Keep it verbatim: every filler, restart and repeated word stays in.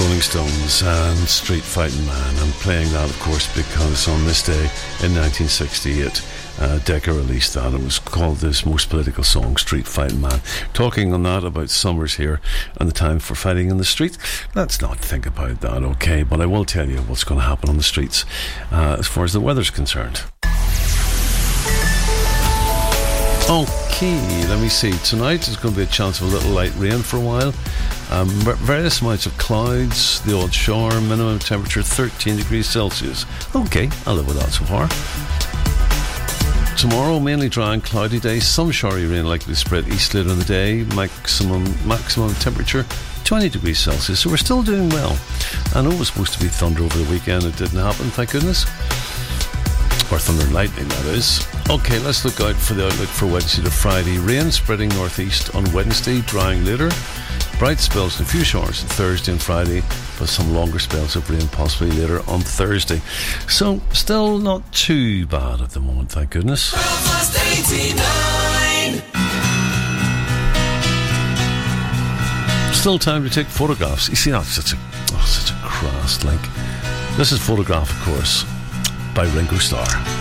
Rolling Stones and Street Fighting Man. I'm playing that, of course, because on this day in nineteen sixty-eight, uh, Decca released that. It was called this most political song, Street Fighting Man. Talking on that about summers here and the time for fighting in the street. Let's not think about that, okay? But I will tell you what's going to happen on the streets uh, as far as the weather's concerned. Okay, let me see. Tonight there's going to be a chance of a little light rain for a while. Um, various amounts of clouds, the odd shower, minimum temperature thirteen degrees Celsius. Okay, I'll live with that so far. Tomorrow, mainly dry and cloudy day. Some showery rain likely to spread east later in the day. Maximum maximum temperature twenty degrees Celsius. So we're still doing well. I know it was supposed to be thunder over the weekend. It didn't happen, thank goodness. Or thunder and lightning, that is. Okay, let's look out for the outlook for Wednesday to Friday. Rain spreading northeast on Wednesday, drying later. Bright spells and a few showers on Thursday and Friday, but some longer spells of rain possibly later on Thursday. So, still not too bad at the moment, thank goodness. Still time to take photographs. You see, that's such a, oh, such a crass link. This is Photograph, of course, by Ringo Starr.